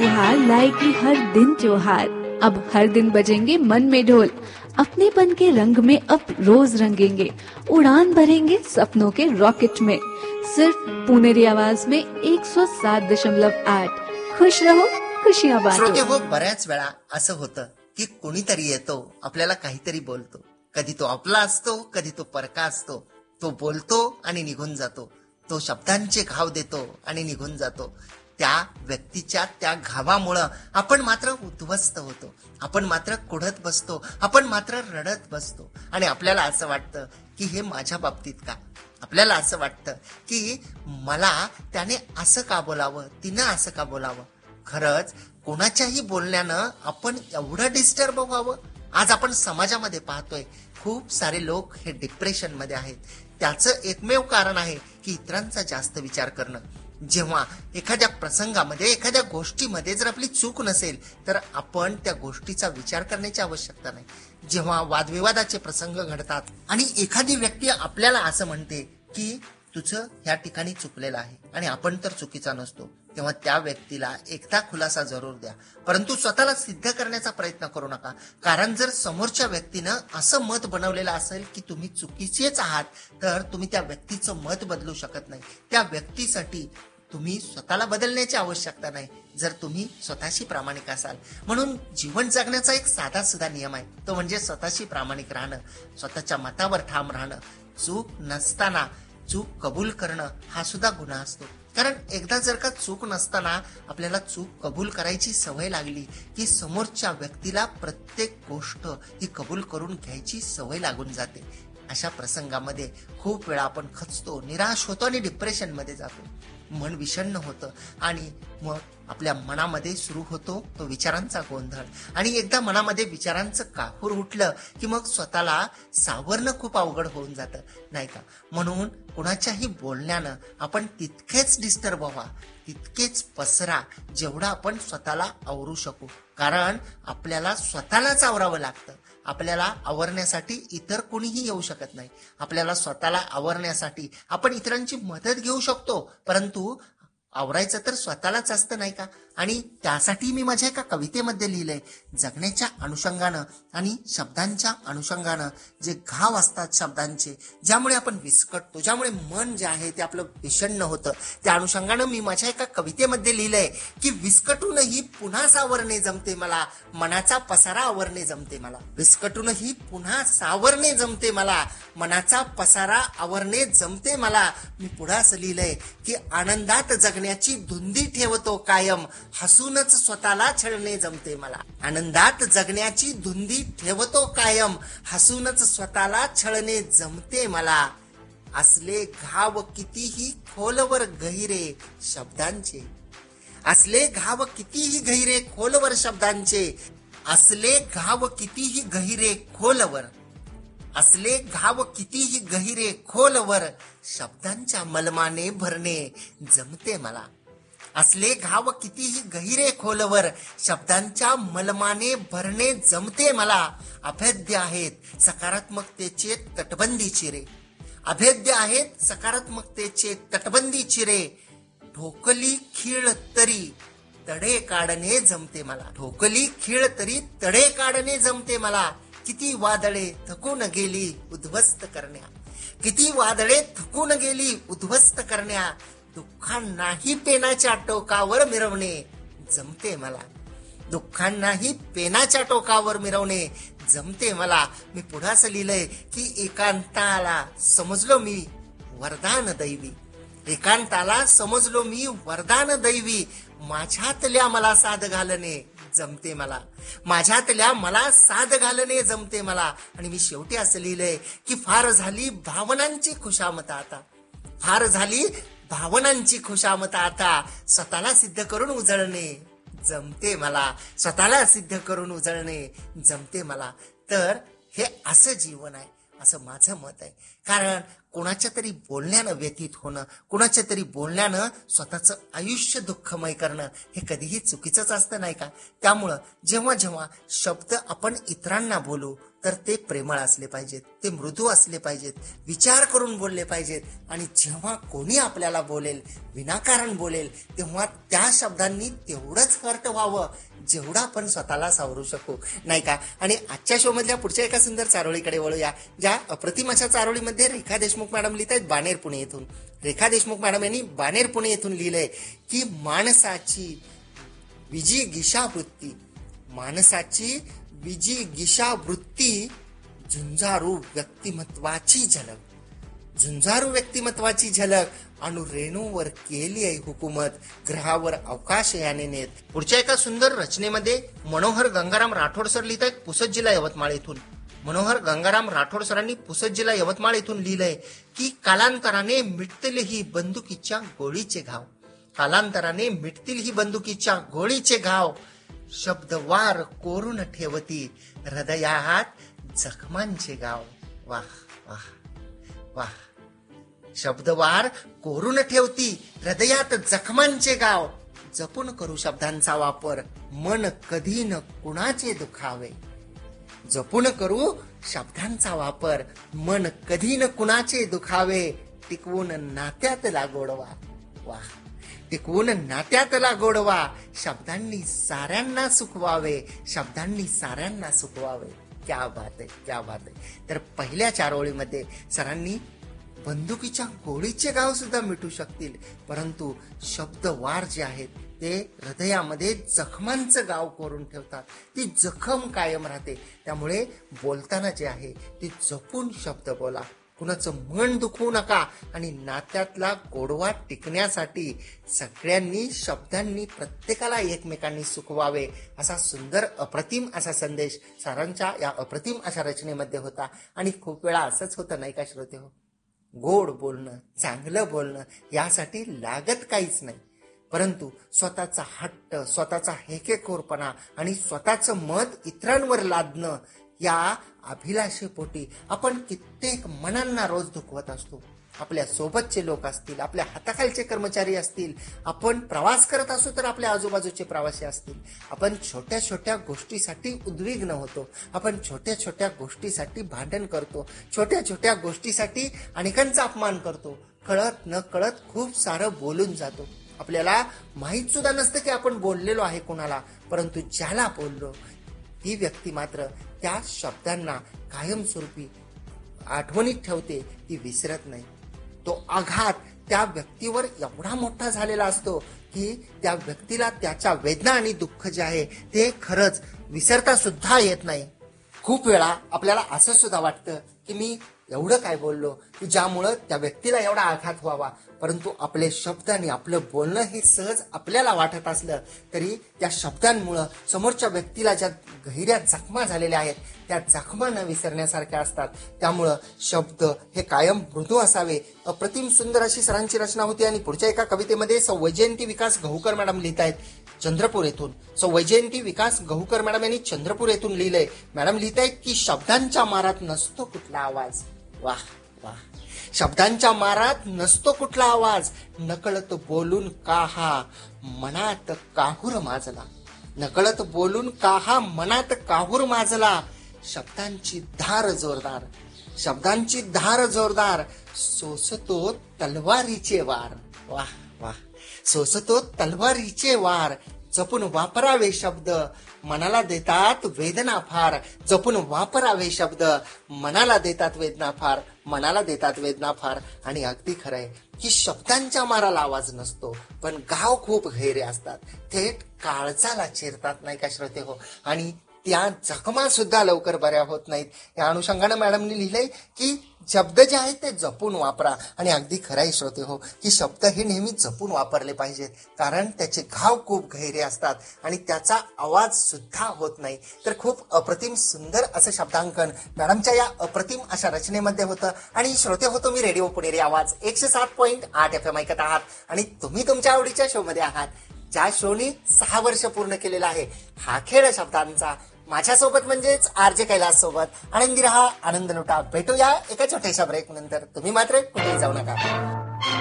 फुहार लाएगी हर दिन त्योहार। अब हर दिन बजेंगे मन में ढोल, अपनेपन के रंग में अब रोज रंगेंगे, उड़ान भरेंगे सपनों के रॉकेट में। सिर्फ पुणेरी आवाज में 107.8। खुश रहो, खुशियां बांटो। श्रोते हो, बऱ्याच वेळा असं होतं की कोणीतरी येतो, आपल्याला काहीतरी बोलतो. कधी तो आपला असतो, कधी तो परका असतो. तो बोलतो आणि निघून जातो. तो शब्दांचे घाव देतो आणि निघून जातो. त्या व्यक्तीच्या त्या घावामुळं आपण मात्र उद्ध्वस्त होतो, आपण मात्र कुढत बसतो, आपण मात्र रडत बसतो. आणि आपल्याला असं वाटतं की हे माझ्या बाबतीत का? आपल्याला असं वाटतं की मला त्याने असं का बोलावं, तिनं असं का बोलावं? खरंच कोणाच्याही बोलण्यानं आपण एवढं डिस्टर्ब व्हावं? आज आपण समाजामध्ये पाहतोय खूप सारे लोक हे डिप्रेशन मध्ये आहेत. त्याचं एकमेव कारण आहे की इतरांचा जास्त विचार करणं. जेव्हा एखाद्या प्रसंगामध्ये, एखाद्या गोष्टीमध्ये जर आपली चूक नसेल तर आपण त्या गोष्टीचा विचार करण्याची आवश्यकता नाही. जेव्हा वादविवादाचे प्रसंग घडतात आणि एखादी व्यक्ती आपल्याला असं म्हणते की तुझं ह्या ठिकाणी चुकलेलं आहे आणि आपण तर चुकीचा नसतो, तेव्हा त्या व्यक्तीला एकदा खुलासा जरूर द्या, परंतु स्वतःला सिद्ध करण्याचा प्रयत्न करू नका. कारण जर समोरच्या व्यक्तीनं असं मत बनवलेलं असेल की तुम्ही चुकीचेच आहात, तर तुम्ही त्या व्यक्तीचं मत बदलू शकत नाही. त्या व्यक्तीसाठी तुम्ही स्वतःला बदलण्याची आवश्यकता नाही, जर तुम्ही स्वतःशी प्रामाणिक असाल. म्हणून जीवन जगण्याचा एक साधा सुद्धा नियम आहे, तो म्हणजे स्वतःशी प्रामाणिक राहणं, स्वतःच्या मतावर ठाम राहणं. चूक नसताना चूक कबूल करणं हा सुद्धा गुन्हा असतो. कारण एकदा जर का चूक नसताना आपल्याला चूक कबूल करायची सवय लागली की समोरच्या व्यक्तीला प्रत्येक गोष्ट ही कबूल करून घ्यायची सवय लागून जाते. अशा प्रसंगामध्ये खूप वेळा आपण खचतो, निराश होतो आणि डिप्रेशन मध्ये जातो. मन विषण्ण होतं आणि मग आपल्या मनामध्ये सुरू होतो तो विचारांचा गोंधळ. आणि एकदा मनामध्ये विचारांचं काहूर उठलं की मग स्वतःला सावरणं खूप अवघड होऊन जातं, नाही का? म्हणून कुणाच्याही बोलण्यानं आपण तितकेच डिस्टर्ब व्हा, तितकेच पसरा जेवढा आपण स्वतःला आवरू शकू. कारण आपल्याला स्वतःलाच आवरावं लागतं. आपल्याला आवरण्यासाठी इतर कोणीही येऊ शकत नाही. आपल्याला स्वतःला आवरण्यासाठी आपण इतरांची मदत घेऊ शकतो, परंतु आवरायचं तर स्वतःलाच असतं, नाही का? आणि त्यासाठी मी माझ्या एका कवितेमध्ये लिहिलंय, जगण्याच्या अनुषंगानं आणि शब्दांच्या अनुषंगानं जे घाव असतात शब्दांचे, ज्यामुळे आपण विस्कटतो, ज्यामुळे मन जे आहे ते आपलं विषण्ण होतं, त्या अनुषंगानं मी माझ्या एका कवितेमध्ये लिहिलंय की विस्कटूनही पुन्हा सावरणे जमते मला, मनाचा पसारा आवरणे जमते मला. विस्कटूनही पुन्हा सावरणे जमते मला, मनाचा पसारा आवरणे जमते मला. मी पुढे असं लिहिलंय की आनंदात जगण्याची धुंदी ठेवतो कायम, हसूनच स्वतःला छळणे जमते मला. आनंदात जगण्याची धुंदी ठेवतो कायम, हसूनच स्वतःला छळणे जमते मला. असले घाव कितीही खोलवर गहिरे शब्दांचे, असले घाव कितीही गहिरे खोलवर शब्दांचे, असले घाव कितीही गहिरे खोलवर, असले घाव कितीही गहिरे खोलवर शब्दांच्या मलमाने भरणे जमते मला. असले घाव कितीही गहिरे खोलवर शब्दांच्या मलमाने भरणे जमते मला. अभेद्य आहेत सकारात्मकतेचे तटबंदी चिरे, अभेद्य आहेत सकारात्मकतेचे तटबंदी चिरे. ठोकली खीळ तरी तडे काढणे जमते मला, ठोकली खीळ तरी तडे काढणे जमते मला. किती वादळे थकून गेली उद्ध्वस्त करण्या, किती वादळे थकून गेली उद्ध्वस्त करण्या. दुःखांनाही पेनाच्या टोकावर मिरवणे जमते मला, दुःखांनाही पेनाच्या टोकावर मिरवणे जमते मला. मी पुढे असं लिहिलंय की एकांताला समजलो मी वरदान दैवी, एकांताला समजलो मी वरदान दैवी. माझ्यातल्या मला साध घालणे जमते मला, माझ्यातल्या मला साध घालणे जमते मला. आणि मी शेवटी असं लिहिलंय की फार झाली भावनांची खुशामत आता, फार झाली भावनांची खुशामत आता. स्वतःला सिद्ध करून उजळणे जमते मला, स्वतःला सिद्ध करून उजळणे जमते मला. तर हे असं जीवन आहे असं माझं मत आहे. कारण कोणाच्या तरी बोलण्यानं व्यतीत होणं, कोणाच्या तरी बोलण्यानं स्वतःचं आयुष्य दुःखमय करणं हे कधीही चुकीचंच असतं नाही का? त्यामुळं जेव्हा जेव्हा शब्द आपण इतरांना बोलू तर ते प्रेमळ असले पाहिजेत, ते मृदू असले पाहिजेत, विचार करून बोलले पाहिजेत. आणि जेव्हा कोणी आपल्याला बोलेल, विनाकारण बोलेल, तेव्हा त्या शब्दांनी तेवढंच हर्ट व्हावं जेवढा आपण स्वतःला सावरू शकू नाही का? आणि आजच्या शो मधल्या पुढच्या एका सुंदर चारोळीकडे वळूया, ज्या अप्रतिम अशा चारोळीमध्ये रेखा देशमुख मॅडम लिहित आहेत बाणेर पुणे येथून. रेखा देशमुख मॅडम यांनी बाणेर पुणे येथून लिहिलंय की माणसाची विजिगिषावृत्ती, माणसाची विजिगिषावृत्ती झुंजारू व्यक्तिमत्वाची झलक, झुंजारू व्यक्तिमत्वाची झलक. अणु रेणूवर केली आहे हुकूमत, ग्रहावर अवकाश याने नेत. पुढच्या एका सुंदर रचनेमध्ये मनोहर गंगाराम राठोड सर लिहित आहेत पुसद जिल्हा यवतमाळ येथून. मनोहर गंगाराम राठोड सरांनी पुसद जिल्हा यवतमाळ येथून लिहिलंय की कालांतराने मिटतील ही बंदुकीच्या गोळीचे घाव, कालांतराने मिटतील ही बंदुकीच्या गोळीचे घाव. शब्दवार कोरून ठेवती हृदयात जखमांचे गाव. वाह वाह वाह. शब्दवार कोरून ठेवती हृदयात जखमांचे गाव. जपून करू शब्दांचा वापर, मन कधी न कुणाचे दुखावे. जपून करू शब्दांचा वापर, मन कधी न कुणाचे दुखावे. टिकवून नात्यातला गोडवा. वाह. टिकवून नात्यातला गोडवा. शब्दांनी साऱ्यांना सुखवावे, शब्दांनी साऱ्यांना सुखवावे. क्या बात आहे, क्या बात आहे. तर पहिल्या चार ओळीमध्ये सरांनी बंदुकीच्या गोळीचे गाव सुद्धा मिटू शकतील, परंतु शब्दवार जे आहेत ते हृदयामध्ये जखमांचं गाव करून ठेवतात. ती जखम कायम राहते. त्यामुळे बोलताना जे आहे ते जपून शब्द बोला, कुणाचं मन दुखवू नका. आणि नात्यातला गोडवा टिकण्यासाठी सगळ्यांनी शब्दांनी प्रत्येकाला एकमेकांनी सुखवावे, असा सुंदर अप्रतिम असा संदेश सरांच्या या अप्रतिम अशा रचनेमध्ये होता. आणि खूप वेळा असंच होतं नाही का श्रोते हो, गोड बोलणं, चांगलं बोलणं यासाठी लागत काहीच नाही, परंतु स्वतःचा हट्ट, स्वतःचा हेकेखोरपणा आणि स्वतःचं मत इतरांवर लादणं या अभिलाषेपोटी आपण कित्येक मनांना रोज दुखवत असतो. आपल्या सोबतचे लोक असतील, आपल्या हाताखालचे कर्मचारी असतील, आपण प्रवास करत असू तर आपल्या आजूबाजूचे प्रवासी असतील, आपण छोट्या छोट्या गोष्टीसाठी उद्विग्न होतो, आपण छोट्या छोट्या गोष्टीसाठी भांडण करतो, छोट्या छोट्या गोष्टीसाठी अनेकांचा अपमान करतो, कळत न कळत खूप सारं बोलून जातो. आपल्याला माहित सुद्धा नसतं की आपण बोललेलो आहे कोणाला, परंतु ज्याला बोललो ही व्यक्ती मात्र त्या शब्दांना कायमस्वरूपी आठवणीत ठेवते, ती विसरत नाही. तो आघात त्या व्यक्तीवर एवढा मोठा झालेला असतो की त्या व्यक्तीला त्याच्या वेदना आणि दुःख जे आहे ते खरंच विसरता सुद्धा येत नाही. खूप वेळा आपल्याला असं सुद्धा वाटतं की मी एवढं काय बोललो की ज्यामुळं त्या व्यक्तीला एवढा आघात व्हावा, परंतु आपले शब्द आणि आपलं बोलणं हे सहज आपल्याला वाटत असलं तरी त्या शब्दांमुळं समोरच्या व्यक्तीला ज्या गहिऱ्या जखमा झालेल्या आहेत त्या जखमा न विसरण्यासारख्या असतात. त्यामुळं शब्द हे कायम मृदू असावे. अप्रतिम सुंदर अशी सरांची रचना होती. आणि पुढच्या एका कवितेमध्ये सौ वैजयंती विकास गहूकर मॅडम लिहित आहेत चंद्रपूर येथून. सौ वैजयंती विकास गहूकर मॅडम यांनी चंद्रपूर येथून लिहिलंय. मॅडम लिहित आहेत की शब्दांच्या मारात नसतो कुठला आवाज. वाह वाह. शब्दांच्या मारात नसतो कुठला आवाज, नकळत बोलून का हा मनात काहूर माजला, नकळत बोलून का हा मनात काहूर माजला. शब्दांची धार जोरदार, शब्दांची धार जोरदार, सोसतो तलवारीचे वार. वाह वाह. सोसतो तलवारीचे वार. जपून वापरावे शब्द, मनाला देतात वेदना फार. जपून वापरावे शब्द, मनाला देतात वेदना फार, मनाला देतात वेदना फार. आणि अगदी खरंय की शब्दांच्या माराला आवाज नसतो, पण गाव खूप गहिरे असतात, थेट काळजाला चिरतात नाही का श्रोते हो. आणि त्या जखमा सुद्धा लवकर बऱ्या होत नाहीत. या अनुषंगाने मॅडमनी लिहिलंय की शब्द जे आहेत ते जपून वापरा. आणि अगदी खरंय श्रोते हो की शब्द हे नेहमी जपून वापरले पाहिजेत, कारण त्याचे घाव खूप गहिरे असतात आणि त्याचा आवाज सुद्धा होत नाही. तर खूप अप्रतिम सुंदर असं शब्दांकन मॅडमच्या या अप्रतिम अशा रचनेमध्ये होतं. आणि श्रोते होतो मी रेडिओ पुणेरी आवाज 107.8 FM ऐकत आहात. आणि तुम्ही तुमच्या आवडीच्या शो मध्ये आहात, ज्या शोनी 6 वर्ष पूर्ण केलेला आहे. हा खेळ शब्दांचा माझ्यासोबत म्हणजेच आरजे कैलास सोबत आनंदी रहा, आनंद लुटा. भेटूया एका छोट्याशा ब्रेक नंतर. तुम्ही मात्र कुठेही जाऊ नका.